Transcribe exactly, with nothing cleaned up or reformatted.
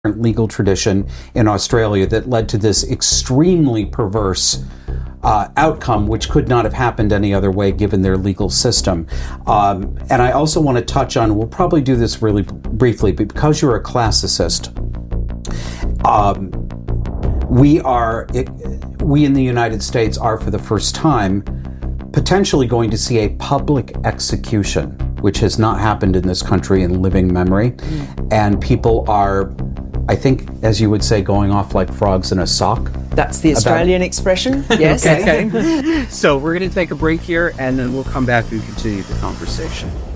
legal tradition in Australia that led to this extremely perverse uh, outcome, which could not have happened any other way given their legal system. Um, and I also want to touch on, we'll probably do this really briefly, but because you're a classicist, um, we are, it, we in the United States are for the first time potentially going to see a public execution, which has not happened in this country in living memory. Mm. And people are, I think, as you would say, going off like frogs in a sock. That's the Australian expression, yes. Okay. So we're going to take a break here, and then we'll come back and continue the conversation.